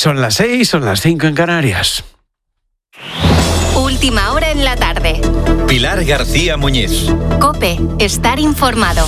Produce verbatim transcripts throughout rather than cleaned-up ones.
Son las seis, son las cinco en Canarias. Última hora en la tarde. Pilar García Muñiz. COPE, estar informado.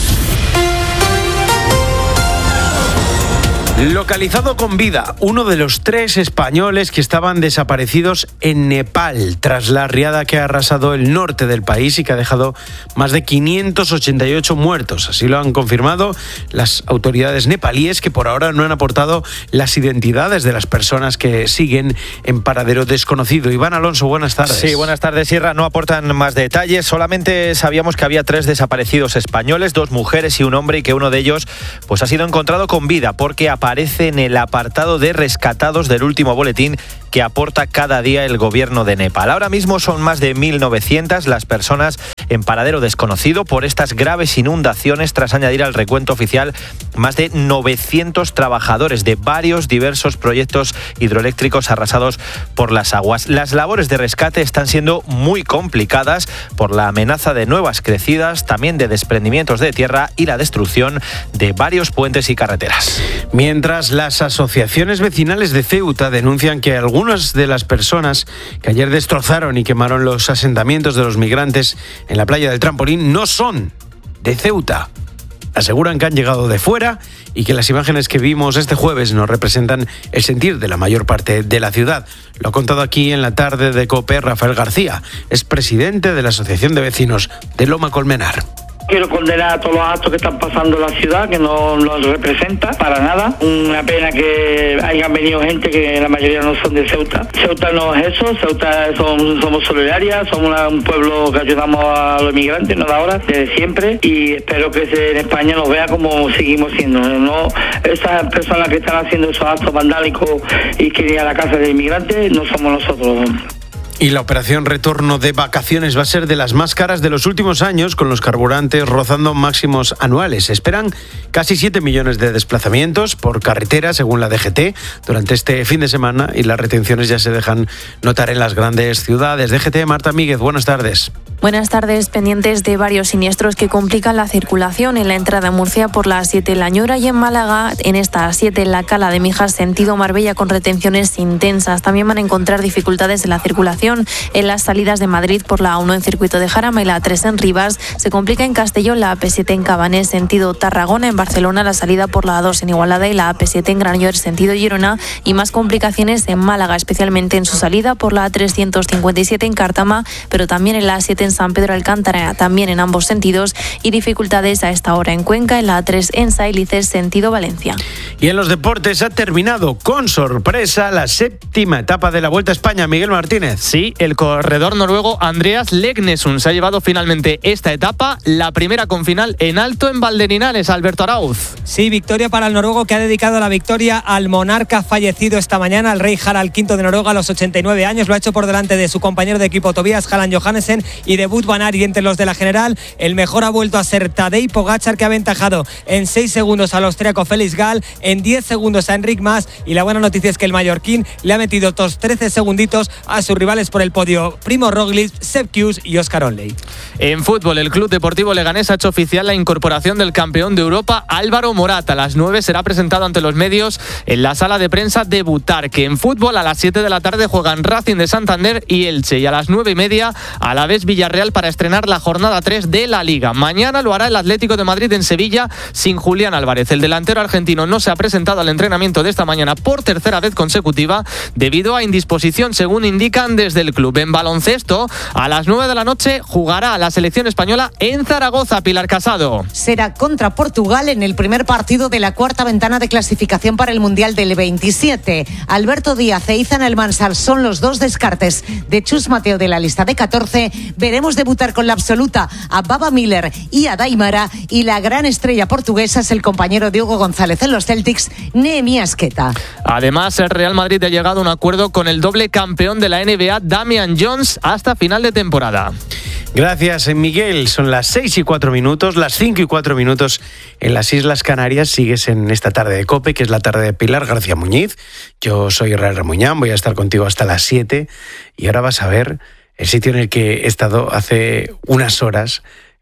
Localizado con vida, uno de los tres españoles que estaban desaparecidos en Nepal tras la riada que ha arrasado el norte del país y que ha dejado más de quinientos ochenta y ocho muertos. Así lo han confirmado las autoridades nepalíes, que por ahora no han aportado las identidades de las personas que siguen en paradero desconocido. Iván Alonso, buenas tardes. Sí, buenas tardes, Sierra. No aportan más detalles. Solamente sabíamos que había tres desaparecidos españoles, dos mujeres y un hombre, y que uno de ellos pues ha sido encontrado con vida porque aparece en el apartado de rescatados del último boletín que aporta cada día el gobierno de Nepal. Ahora mismo son más de mil novecientas las personas en paradero desconocido por estas graves inundaciones, tras añadir al recuento oficial más de novecientos trabajadores de varios diversos proyectos hidroeléctricos arrasados por las aguas. Las labores de rescate están siendo muy complicadas por la amenaza de nuevas crecidas, también de desprendimientos de tierra y la destrucción de varios puentes y carreteras. Mientras las asociaciones vecinales de Ceuta denuncian que algunas de las personas que ayer destrozaron y quemaron los asentamientos de los migrantes en la playa del Trampolín no son de Ceuta. Aseguran que han llegado de fuera y que las imágenes que vimos este jueves no representan el sentir de la mayor parte de la ciudad. Lo ha contado aquí en la tarde de COPE Rafael García, es presidente de la Asociación de Vecinos de Loma Colmenar. Quiero condenar a todos los actos que están pasando en la ciudad, que no nos representa para nada. Una pena que hayan venido gente que la mayoría no son de Ceuta. Ceuta no es eso, Ceuta son, somos solidarias, somos una, un pueblo que ayudamos a los inmigrantes, no de ahora, desde siempre, y espero que se, en España nos vea como seguimos siendo. No, esas personas que están haciendo esos actos vandálicos y que ir a la casa de inmigrantes no somos nosotros. Y la operación retorno de vacaciones va a ser de las más caras de los últimos años, con los carburantes rozando máximos anuales. Se esperan casi siete millones de desplazamientos por carretera, según la D G T, durante este fin de semana, y las retenciones ya se dejan notar en las grandes ciudades. D G T, Marta Míguez, buenas tardes. Buenas tardes, pendientes de varios siniestros que complican la circulación en la entrada a Murcia por la A siete La Ñora y en Málaga, en esta A siete en la Cala de Mijas, sentido Marbella, con retenciones intensas. También van a encontrar dificultades en la circulación en las salidas de Madrid por la A uno en circuito de Jarama y la A tres en Rivas. Se complica en Castellón la A P siete en Cabanés, sentido Tarragona. En Barcelona la salida por la A dos en Igualada y la A P siete en Granollers, sentido Girona. Y más complicaciones en Málaga, especialmente en su salida por la A trescientos cincuenta y siete en Cártama, pero también en la A siete en San Pedro Alcántara, también en ambos sentidos. Y dificultades a esta hora en Cuenca, en la A tres en Sailices, sentido Valencia. Y en los deportes ha terminado con sorpresa la séptima etapa de la Vuelta a España. Miguel Martínez. Sí, el corredor noruego Andreas Leknesund se ha llevado finalmente esta etapa, la primera con final en alto en Valderinares. Alberto Arauz. Sí, victoria para el noruego, que ha dedicado la victoria al monarca fallecido esta mañana, al rey Harald quinto de Noruega, a los ochenta y nueve años. Lo ha hecho por delante de su compañero de equipo Tobias Halland Johannesen y de Wout van Aert. Y entre los de la general, el mejor ha vuelto a ser Tadej Pogačar, que ha aventajado en seis segundos al austríaco Felix Gall, en diez segundos a Enric Mas. Y la buena noticia es que el mallorquín le ha metido otros trece segunditos a sus rivales por el podio: Primo Roglic, Sepp Kuss y Oscar Onley. En fútbol, el Club Deportivo Leganés ha hecho oficial la incorporación del campeón de Europa, Álvaro Morata. A las nueve será presentado ante los medios en la sala de prensa de Butarque. En fútbol, a las siete de la tarde juegan Racing de Santander y Elche, y a las nueve y media a la vez Villarreal para estrenar la jornada tres de la Liga. Mañana lo hará el Atlético de Madrid en Sevilla sin Julián Álvarez. El delantero argentino no se ha presentado al entrenamiento de esta mañana por tercera vez consecutiva debido a indisposición, según indican desde el club. En baloncesto, a las nueve de la noche jugará la selección española en Zaragoza. Pilar Casado. Será contra Portugal en el primer partido de la cuarta ventana de clasificación para el Mundial del veintisiete. Alberto Díaz e Izan Almansar son los dos descartes de Chus Mateo de la lista de catorce. Veremos debutar con la absoluta a Baba Miller y a Daimara, y la gran estrella portuguesa es el compañero de Hugo González en los Celtics, Nehemías Queta. Además, el Real Madrid ha llegado a un acuerdo con el doble campeón de la N B A, Damian Jones, hasta final de temporada. Gracias, Miguel. Son las seis y cuatro minutos, las cinco y cuatro minutos en las Islas Canarias. Sigues en esta tarde de COPE, que es la tarde de Pilar García Muñiz. Yo soy Israel Ramuñán, voy a estar contigo hasta las siete. Y ahora vas a ver el sitio en el que he estado hace unas horas,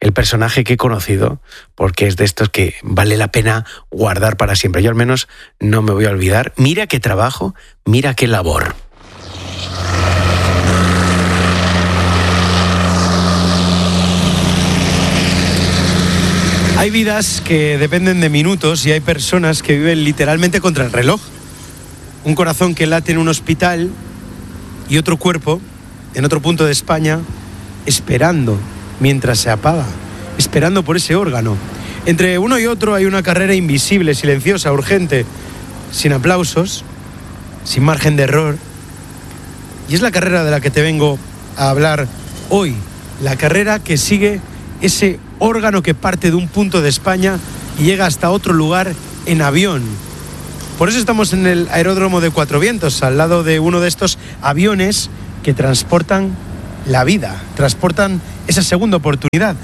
el personaje que he conocido, porque es de estos que vale la pena guardar para siempre. Yo al menos no me voy a olvidar. Mira qué trabajo, mira qué labor. Hay vidas que dependen de minutos y hay personas que viven literalmente contra el reloj. Un corazón que late en un hospital y otro cuerpo en otro punto de España esperando mientras se apaga, esperando por ese órgano. Entre uno y otro hay una carrera invisible, silenciosa, urgente, sin aplausos, sin margen de error. Y es la carrera de la que te vengo a hablar hoy, la carrera que sigue ese órgano que parte de un punto de España y llega hasta otro lugar en avión. Por eso estamos en el aeródromo de Cuatro Vientos, al lado de uno de estos aviones que transportan la vida, transportan esa segunda oportunidad.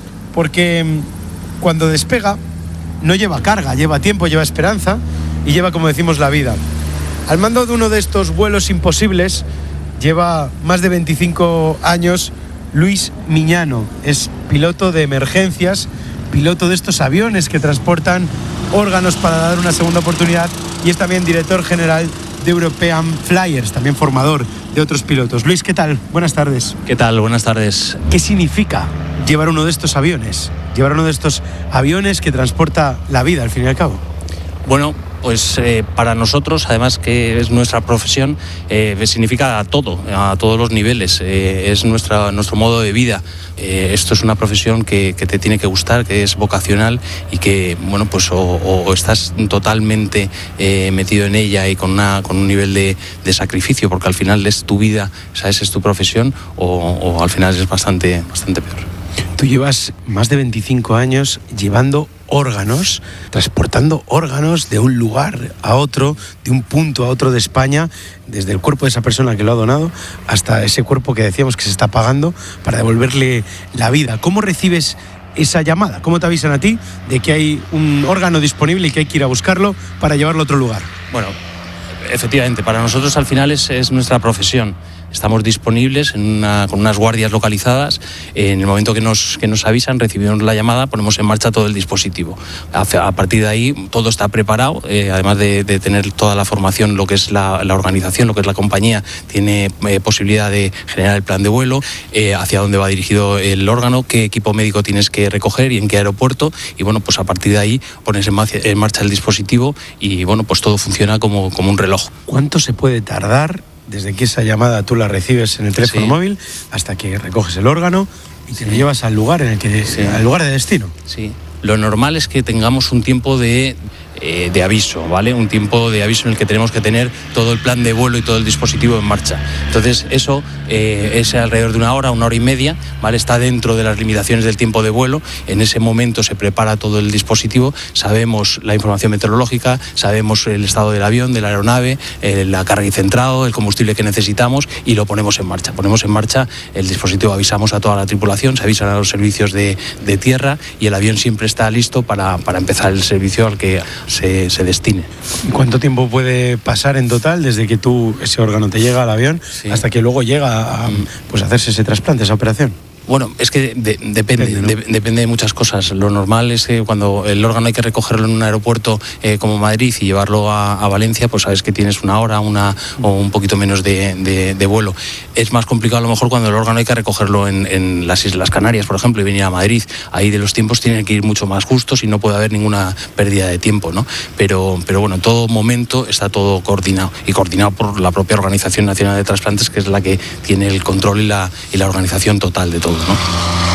Porque cuando despega no lleva carga, lleva tiempo, lleva esperanza y lleva, como decimos, la vida. Al mando de uno de estos vuelos imposibles lleva más de veinticinco años Luis Miñano. Es piloto de emergencias, piloto de estos aviones que transportan órganos para dar una segunda oportunidad y es también director general de European Flyers, también formador de otros pilotos. Luis, ¿qué tal? Buenas tardes. ¿Qué tal? Buenas tardes. ¿Qué significa llevar uno de estos aviones? Llevar uno de estos aviones que transporta la vida, al fin y al cabo. Bueno, pues eh, para nosotros, además que es nuestra profesión, eh, significa todo, a todos los niveles. Eh, es nuestra, nuestro modo de vida. Eh, esto es una profesión que, que te tiene que gustar, que es vocacional y que, bueno, pues o, o estás totalmente eh, metido en ella y con, una, con un nivel de, de sacrificio, porque al final es tu vida, ¿sabes? Es tu profesión, o, o al final es bastante, bastante peor. Tú llevas más de veinticinco años llevando órganos, transportando órganos de un lugar a otro, de un punto a otro de España, desde el cuerpo de esa persona que lo ha donado hasta ese cuerpo que decíamos que se está pagando para devolverle la vida. ¿Cómo recibes esa llamada? ¿Cómo te avisan a ti de que hay un órgano disponible y que hay que ir a buscarlo para llevarlo a otro lugar? Bueno, efectivamente, para nosotros al final es, es nuestra profesión. Estamos disponibles en una, con unas guardias localizadas. En el momento que nos, que nos avisan, recibimos la llamada, ponemos en marcha todo el dispositivo. A, a partir de ahí todo está preparado, eh, además de, de tener toda la formación, lo que es la, la organización, lo que es la compañía, tiene eh, posibilidad de generar el plan de vuelo, eh, hacia dónde va dirigido el órgano, qué equipo médico tienes que recoger y en qué aeropuerto. Y bueno, pues a partir de ahí pones en marcha, en marcha el dispositivo y bueno, pues todo funciona como, como un reloj. ¿Cuánto se puede tardar desde que esa llamada tú la recibes en el teléfono sí. móvil hasta que recoges el órgano y te sí. lo llevas al lugar en el que sí. al lugar de destino? Sí. Lo normal es que tengamos un tiempo de eh, de aviso, ¿vale? Un tiempo de aviso en el que tenemos que tener todo el plan de vuelo y todo el dispositivo en marcha. Entonces eso eh, es alrededor de una hora, una hora y media, ¿vale? Está dentro de las limitaciones del tiempo de vuelo. En ese momento se prepara todo el dispositivo, sabemos la información meteorológica, sabemos el estado del avión, de la aeronave, eh, la carga y centrado, el combustible que necesitamos y lo ponemos en marcha. Ponemos en marcha el dispositivo, avisamos a toda la tripulación, se avisan a los servicios de, de tierra y el avión siempre está listo para, para empezar el servicio al que se, se destine. ¿Cuánto tiempo puede pasar en total desde que tú, ese órgano te llega al avión sí. hasta que luego llega a pues, hacerse ese trasplante, esa operación? Bueno, es que de, depende, depende, ¿no? de, depende de muchas cosas. Lo normal es que cuando el órgano hay que recogerlo en un aeropuerto eh, como Madrid y llevarlo a, a Valencia, pues sabes que tienes una hora una, o un poquito menos de, de, de vuelo. Es más complicado a lo mejor cuando el órgano hay que recogerlo en, en las Islas Canarias, por ejemplo, y venir a Madrid. Ahí de los tiempos tienen que ir mucho más justos y no puede haber ninguna pérdida de tiempo, ¿no? Pero, pero bueno, en todo momento está todo coordinado y coordinado por la propia Organización Nacional de Trasplantes, que es la que tiene el control y la, y la organización total de todo, ¿no?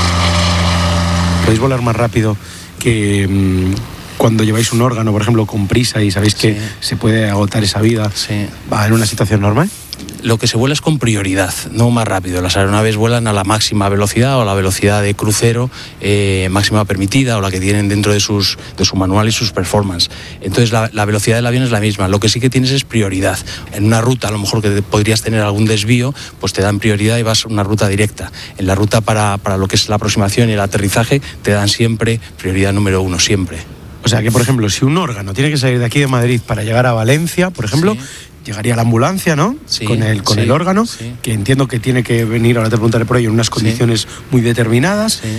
Podéis volar más rápido que mmm, cuando lleváis un órgano, por ejemplo, con prisa y sabéis que sí. se puede agotar esa vida sí. en una situación normal. Lo que se vuela es con prioridad, no más rápido. Las aeronaves vuelan a la máxima velocidad o a la velocidad de crucero eh, máxima permitida o la que tienen dentro de, sus, de su manual y sus performance. Entonces la, la velocidad del avión es la misma. Lo que sí que tienes es prioridad. En una ruta a lo mejor que podrías tener algún desvío, pues te dan prioridad y vas a una ruta directa. En la ruta para, para lo que es la aproximación y el aterrizaje te dan siempre prioridad número uno, siempre. O sea que, por ejemplo, si un órgano tiene que salir de aquí de Madrid para llegar a Valencia, por ejemplo... Sí. Llegaría la ambulancia, ¿no? Sí, con el, con sí, el órgano, sí. que entiendo que tiene que venir, ahora te preguntaré por ello, en unas condiciones sí. muy determinadas. Sí.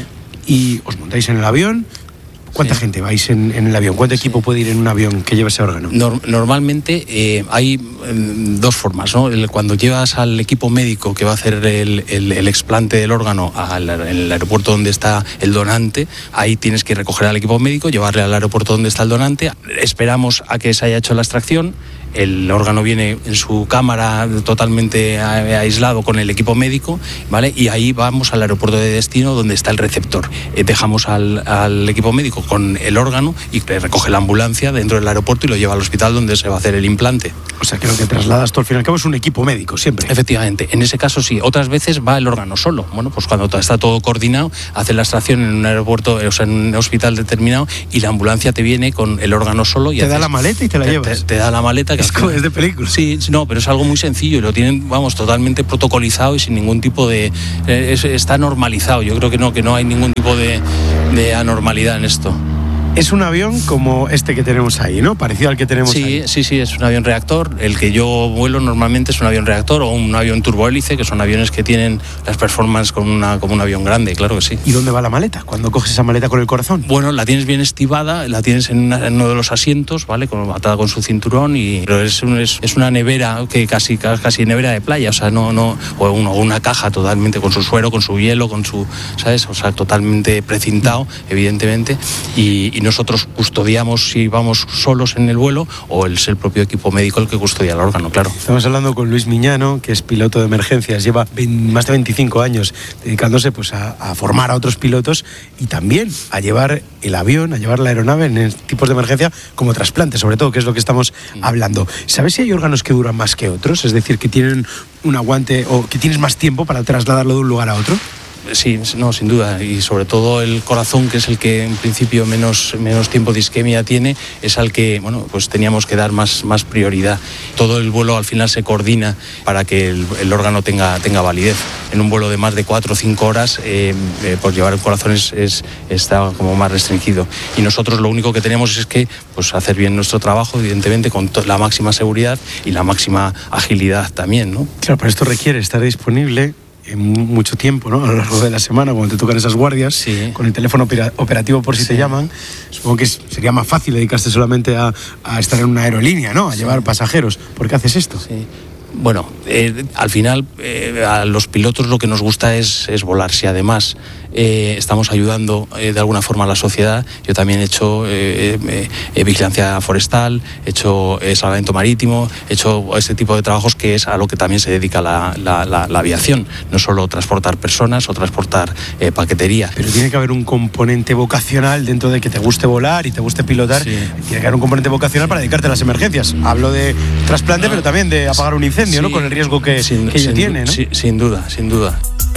y os montáis en el avión. ¿Cuánta sí. gente vais en, en el avión? ¿Cuánto equipo sí. puede ir en un avión que lleve ese órgano? Nor- normalmente eh, hay eh, dos formas, ¿no? El, cuando llevas al equipo médico que va a hacer el, el, el explante del órgano al el aeropuerto donde está el donante, ahí tienes que recoger al equipo médico, llevarle al aeropuerto donde está el donante, esperamos a que se haya hecho la extracción. El órgano viene en su cámara totalmente aislado con el equipo médico, ¿vale? Y ahí vamos al aeropuerto de destino donde está el receptor. Eh, dejamos al, al equipo médico con el órgano y recoge la ambulancia dentro del aeropuerto y lo lleva al hospital donde se va a hacer el implante. O sea que lo que trasladas tú al fin y al cabo es un equipo médico siempre. Efectivamente, en ese caso sí. Otras veces va el órgano solo. Bueno, pues cuando está todo coordinado, hace la extracción en un aeropuerto, o sea, en un hospital determinado y la ambulancia te viene con el órgano solo. Y te haces, da la maleta y te la te, llevas. Te, te da la maleta. Es como es de película. Sí, no, pero es algo muy sencillo y lo tienen, vamos, totalmente protocolizado y sin ningún tipo de... Es, está normalizado. Yo creo que no, que no hay ningún tipo de, de anormalidad en esto. Es un avión como este que tenemos ahí, ¿no? Parecido al que tenemos sí, ahí. Sí, sí, es un avión reactor. El que yo vuelo normalmente es un avión reactor o un avión turbohélice, que son aviones que tienen las performances como, una, como un avión grande, claro que sí. ¿Y dónde va la maleta? ¿Cuándo coges esa maleta con el corazón? Bueno, la tienes bien estibada, la tienes en, una, en uno de los asientos, ¿vale? Con, atada con su cinturón, y pero es, un, es, es una nevera, que casi, casi nevera de playa, o sea, no, no, o una, una caja totalmente con su suero, con su hielo, con su, ¿sabes? O sea, totalmente precintado, evidentemente, y, y nosotros custodiamos si vamos solos en el vuelo o es el propio equipo médico el que custodia el órgano, claro. Estamos hablando con Luis Miñano, que es piloto de emergencias, lleva más de veinticinco años dedicándose pues, a, a formar a otros pilotos y también a llevar el avión, a llevar la aeronave en tipos de emergencia como trasplante, sobre todo, que es lo que estamos hablando. ¿Sabes si hay órganos que duran más que otros? Es decir, que tienen un aguante o que tienes más tiempo para trasladarlo de un lugar a otro. Sí, no, sin duda, y sobre todo el corazón, que es el que en principio menos, menos tiempo de isquemia tiene, es al que, bueno, pues teníamos que dar más, más prioridad. Todo el vuelo al final se coordina para que el, el órgano tenga, tenga validez. En un vuelo de más de cuatro o cinco horas, eh, eh, pues llevar el corazón es, es, está como más restringido. Y nosotros lo único que tenemos es que pues, hacer bien nuestro trabajo, evidentemente, con to- la máxima seguridad y la máxima agilidad también, ¿no? Claro, pero esto requiere estar disponible en mucho tiempo, ¿no? A lo largo de la semana, cuando te tocan esas guardias, sí. Con el teléfono opera- operativo por si sí. te llaman. Supongo que es, sería más fácil dedicarse solamente a, a estar en una aerolínea, ¿no? A sí. llevar pasajeros. ¿Por qué haces esto? Sí. Bueno, eh, al final eh, a los pilotos lo que nos gusta es, es volar. Si además eh, estamos ayudando eh, de alguna forma a la sociedad, yo también he hecho eh, eh, eh, vigilancia forestal, he hecho eh, salvamento marítimo, he hecho este tipo de trabajos que es a lo que también se dedica la, la, la, la aviación, no solo transportar personas o transportar eh, paquetería. Pero tiene que haber un componente vocacional dentro de que te guste volar y te guste pilotar, sí. Tiene que haber un componente vocacional para dedicarte a las emergencias. Hablo de trasplante, no. pero también de apagar un incendio. Sí, ¿no? Con el riesgo que, sin, que ello sin, tiene, ¿no? Sí, sin duda, sin duda.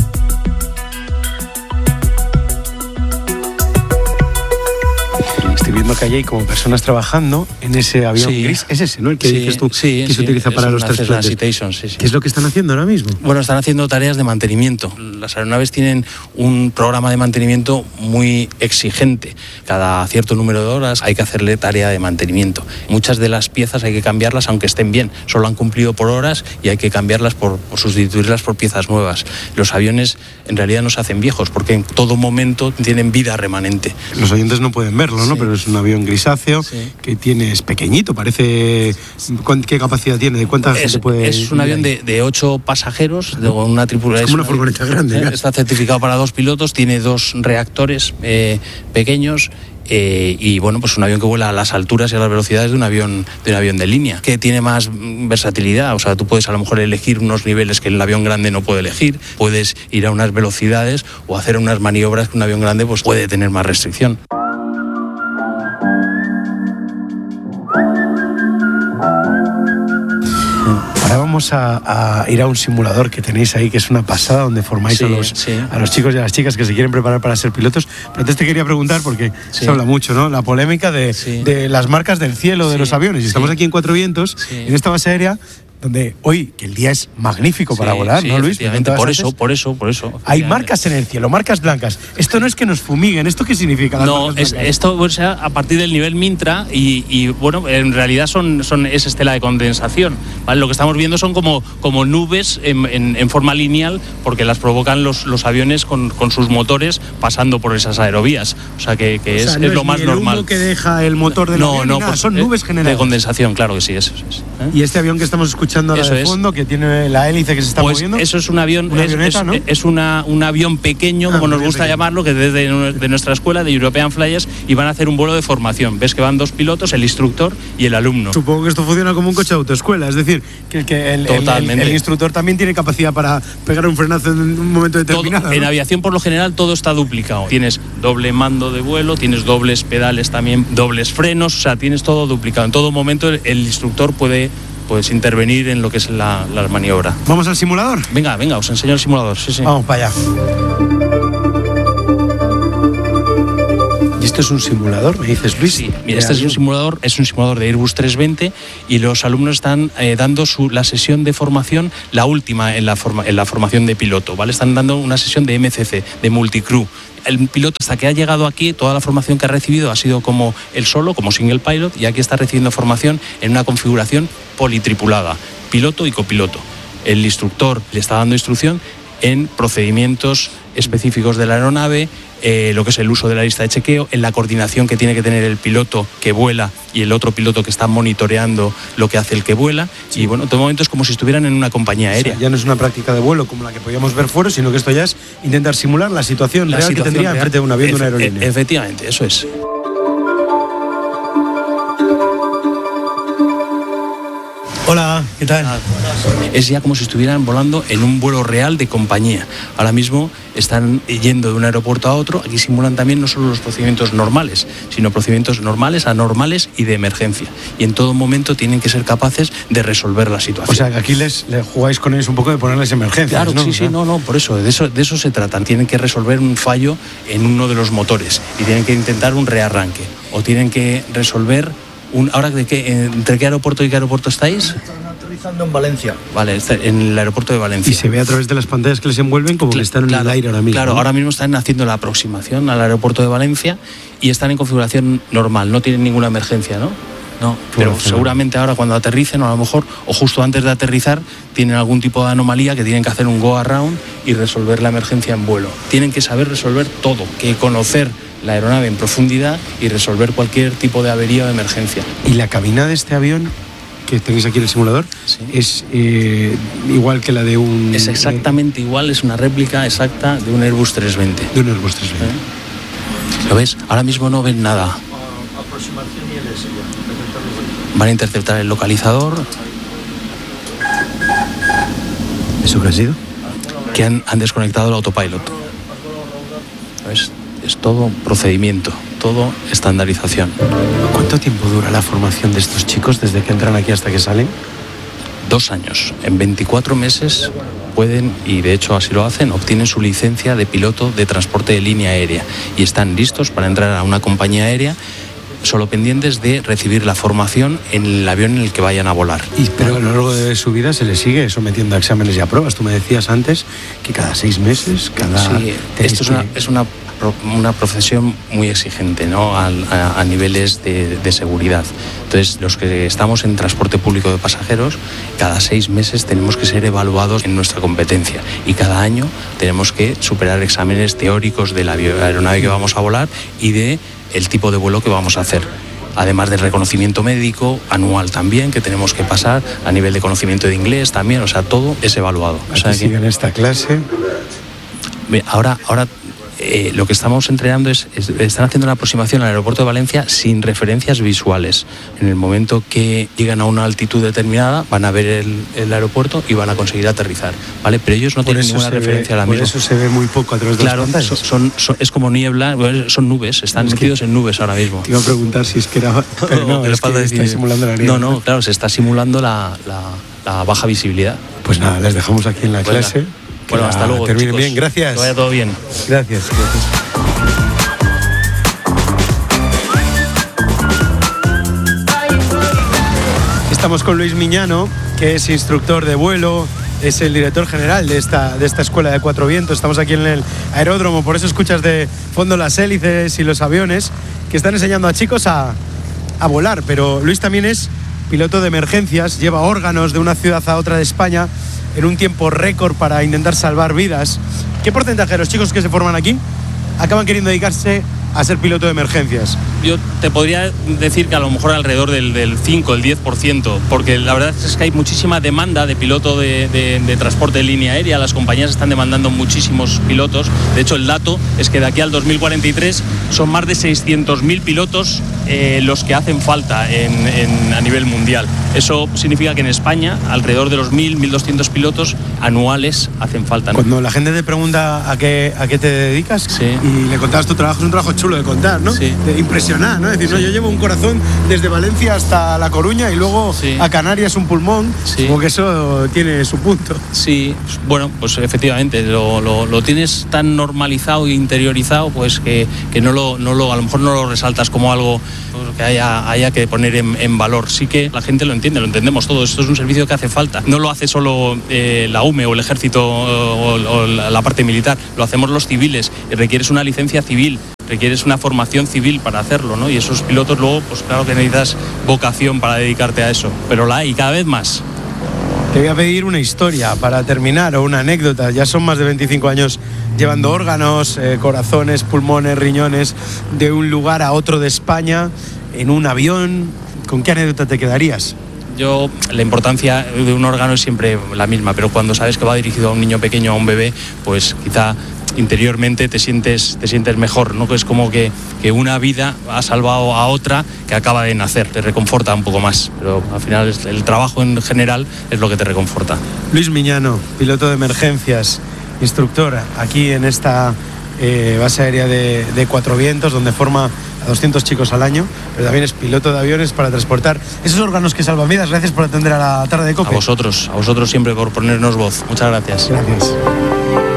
Estoy viendo que hay como personas trabajando en ese avión sí. gris. Es ese, ¿no? El que sí, dices tú sí, que sí. se utiliza para los trasplantes. Sí, sí. ¿Qué es lo que están haciendo ahora mismo? Bueno, están haciendo tareas de mantenimiento. Las aeronaves tienen un programa de mantenimiento muy exigente. Cada cierto número de horas hay que hacerle tarea de mantenimiento. Muchas de las piezas hay que cambiarlas aunque estén bien. Solo han cumplido por horas y hay que cambiarlas por, por sustituirlas por piezas nuevas. Los aviones en realidad no se hacen viejos porque en todo momento tienen vida remanente. Los oyentes no pueden verlo, ¿no? Sí. Pero es un avión grisáceo sí. que tiene, es pequeñito, parece... ¿Qué capacidad tiene? ¿De cuánta gente puede...? Es un avión de, de ocho pasajeros, de una tripulación... Es como una furgoneta grande. ¿eh? Está certificado para dos pilotos, tiene dos reactores eh, pequeños... Eh, y bueno, pues un avión que vuela a las alturas y a las velocidades de un avión de un avión de línea, que tiene más versatilidad. O sea, tú puedes a lo mejor elegir unos niveles que el avión grande no puede elegir, puedes ir a unas velocidades o hacer unas maniobras que un avión grande pues puede tener más restricción. Ahora vamos a, a ir a un simulador que tenéis ahí, que es una pasada, donde formáis sí, a, los, sí. a los chicos y a las chicas que se quieren preparar para ser pilotos. Pero antes te quería preguntar, porque sí. se habla mucho, ¿no? La polémica de, sí. de las marcas del cielo de sí. los aviones. Y estamos sí. aquí en Cuatro Vientos, sí. en esta base aérea. donde hoy, que el día es magnífico para Sí, volar, sí, ¿no, Luis? efectivamente, por eso, por eso, por eso. Hay marcas en el cielo, marcas blancas. Esto no es que nos fumiguen, ¿esto qué significa? Las No, marcas es, blancas? esto o sea, a partir del nivel Mintra y, y, bueno, en realidad son, son es estela de condensación, ¿vale? Lo que estamos viendo son como, como nubes en, en, en forma lineal porque las provocan los, los aviones con, con sus motores pasando por esas aerovías. O sea que, que O es, sea, no es lo es más ni el normal. humo que deja el motor del no, avión, no, ni nada, pues, son eh, nubes generadas. De condensación, claro que sí, eso es. ¿eh? Y este avión que estamos escuchando ahora Eso de es. fondo, que tiene la hélice que se está Pues moviendo. eso es un avión, Una es, avioneta, es- ¿no? es una, un avión pequeño, Ah, como un nos avión gusta pequeño. llamarlo, que desde de nuestra escuela, de European Flyers, y van a hacer un vuelo de formación. Ves que van dos pilotos, el instructor y el alumno. Supongo que esto funciona como un coche de autoescuela, es decir, que, que el, el- Totalmente. el- el instructor también tiene capacidad para pegar un frenazo en un momento determinado. Todo- en ¿no? aviación, por lo general, todo está duplicado. Tienes doble mando de vuelo, tienes dobles pedales también, dobles frenos, o sea, tienes todo duplicado. En todo momento el, el instructor puede pues, intervenir en lo que es la, la maniobra. ¿Vamos al simulador? Venga, venga, os enseño el simulador. Sí, sí. Vamos para allá. ¿Y esto es un simulador, me dices, Luis? Sí, mira, este es un simulador, es un simulador de Airbus trescientos veinte y los alumnos están eh, dando su, la sesión de formación, la última en la, forma, en la formación de piloto, ¿vale? Están dando una sesión de M C C, de multicrew. El piloto, hasta que ha llegado aquí, toda la formación que ha recibido ha sido como él solo, como single pilot, y aquí está recibiendo formación en una configuración politripulada, piloto y copiloto. El instructor le está dando instrucción en procedimientos específicos de la aeronave, eh, lo que es el uso de la lista de chequeo, en la coordinación que tiene que tener el piloto que vuela y el otro piloto que está monitoreando lo que hace el que vuela. Sí. Y bueno, en todo momento es como si estuvieran en una compañía aérea. O sea, ya no es una práctica de vuelo como la que podíamos ver fuera, sino que esto ya es intentar simular la situación La real situación que tendría real. enfrente de un avión de una Efe- aerolínea. e- Efectivamente, eso es. Hola, ¿qué tal? Es ya como si estuvieran volando en un vuelo real de compañía. Ahora mismo están yendo de un aeropuerto a otro. Aquí simulan también no solo los procedimientos normales, sino procedimientos normales, anormales y de emergencia. Y en todo momento tienen que ser capaces de resolver la situación. O sea, que aquí les, les jugáis con ellos un poco de ponerles emergencias, Claro, ¿no? sí, sí, no, no, por eso, de eso, de eso se tratan. Tienen que resolver un fallo en uno de los motores y tienen que intentar un rearranque. O tienen que resolver un. ¿Ahora de qué, entre qué aeropuerto y qué aeropuerto estáis? Están aterrizando en Valencia. Vale, está en el aeropuerto de Valencia. Y se ve a través de las pantallas que les envuelven como que están en el aire ahora mismo. Claro, ¿no? ahora mismo están haciendo la aproximación al aeropuerto de Valencia y están en configuración normal, no tienen ninguna emergencia, ¿no? No, pero Bueno, seguramente ahora cuando aterricen, o a lo mejor, o justo antes de aterrizar, tienen algún tipo de anomalía que tienen que hacer un go around y resolver la emergencia en vuelo. Tienen que saber resolver todo, que conocer la aeronave en profundidad y resolver cualquier tipo de avería o de emergencia. Y la cabina de este avión que tenéis aquí en el simulador es eh, igual que la de un... Es exactamente igual, es una réplica exacta de un Airbus trescientos veinte. De un Airbus trescientos veinte. ¿Eh? ¿Lo ves? Ahora mismo no ven nada. Aproximación y L S ya. Van a interceptar el localizador. ¿Eso qué ha sido? Que han, han desconectado el autopilot. ¿Ves? Es todo procedimiento, todo estandarización. ¿Cuánto tiempo dura la formación de estos chicos desde que entran aquí hasta que salen? Dos años. En veinticuatro meses pueden, y de hecho así lo hacen, obtienen su licencia de piloto de transporte de línea aérea y están listos para entrar a una compañía aérea, solo pendientes de recibir la formación en el avión en el que vayan a volar. Y, pero a lo largo de su vida se les sigue sometiendo a exámenes y a pruebas. Tú me decías antes que cada seis meses, cada... Sí, esto es una, es una, una profesión muy exigente, ¿no? a, a, a niveles de, de seguridad. Entonces, los que estamos en transporte público de pasajeros, cada seis meses tenemos que ser evaluados en nuestra competencia y cada año tenemos que superar exámenes teóricos de la aeronave que vamos a volar y de el tipo de vuelo que vamos a hacer. Además del reconocimiento médico anual también, que tenemos que pasar, a nivel de conocimiento de inglés también, o sea, todo es evaluado. O sea, Aquí que, siguen esta clase. ahora, ahora eh, lo que estamos entrenando es, es, están haciendo una aproximación al aeropuerto de Valencia sin referencias visuales. En el momento que llegan a una altitud determinada, van a ver el, el aeropuerto y van a conseguir aterrizar, ¿vale? Pero ellos no Por tienen eso ninguna se ve- referencia ahora por mismo. eso se ve muy poco a través de Claro, las pantallas. son, son, son- es como niebla, son nubes, están Es que- metidos en nubes ahora mismo. Te iba a preguntar si es que era... Pero no, Que le es que falta está decir- simulando la nieve. No, no, claro, se está simulando la, la, la baja visibilidad. Pues nada, les dejamos aquí en la Venga. clase. Que Bueno, la hasta luego, terminen chicos. bien, gracias. Que vaya todo bien. Gracias, gracias. Estamos con Luis Miñano, que es instructor de vuelo, es el director general de esta, de esta escuela de Cuatro Vientos. Estamos aquí en el aeródromo, por eso escuchas de fondo las hélices y los aviones que están enseñando a chicos a, a volar. Pero Luis también es piloto de emergencias, lleva órganos de una ciudad a otra de España en un tiempo récord para intentar salvar vidas. ¿Qué porcentaje de los chicos que se forman aquí acaban queriendo dedicarse a ser piloto de emergencias? Yo te podría decir que a lo mejor alrededor del, del cinco, el diez por ciento, porque la verdad es que hay muchísima demanda de piloto de, de, de transporte de línea aérea. Las compañías están demandando muchísimos pilotos. De hecho, el dato es que de aquí al dos mil cuarenta y tres son más de seiscientos mil pilotos eh, los que hacen falta en, en, a nivel mundial. Eso significa que en España alrededor de los mil, mil doscientos pilotos anuales hacen falta, ¿no? Cuando la gente te pregunta a qué, a qué te dedicas, sí, y le contabas tu trabajo, es un trabajo chulo de contar, ¿no? Sí. De impresionar, ¿no? Es decir, sí, no, yo llevo un corazón desde Valencia hasta La Coruña y luego sí, a Canarias un pulmón, sí, como que eso tiene su punto. Sí, bueno, pues efectivamente, lo, lo, lo tienes tan normalizado e interiorizado, pues que, que no lo, no lo, a lo mejor no lo resaltas como algo que haya, haya que poner en, en valor. Sí que la gente lo entiende, lo entendemos todos. Esto es un servicio que hace falta. No lo hace solo eh, la U M E o el ejército o, o la parte militar, lo hacemos los civiles. Requieres una licencia civil, requieres una formación civil para hacerlo, ¿no? Y esos pilotos luego, pues claro que necesitas vocación para dedicarte a eso, pero la hay cada vez más. Te voy a pedir una historia para terminar, o una anécdota. Ya son más de veinticinco años llevando órganos, eh, corazones, pulmones, riñones, de un lugar a otro de España, en un avión. ¿Con qué anécdota te quedarías? Yo, la importancia de un órgano es siempre la misma, pero cuando sabes que va dirigido a un niño pequeño, a un bebé, pues quizá interiormente te sientes, te sientes mejor, ¿no? Que es como que, que una vida ha salvado a otra que acaba de nacer, te reconforta un poco más, pero al final el trabajo en general es lo que te reconforta. Luis Miñano, piloto de emergencias, instructor aquí en esta eh, base aérea de, de Cuatro Vientos, donde forma a doscientos chicos al año, pero también es piloto de aviones para transportar esos órganos que salvan vidas. Gracias por atender a la tarde de COPE. A vosotros, a vosotros siempre por ponernos voz. Muchas gracias. Gracias.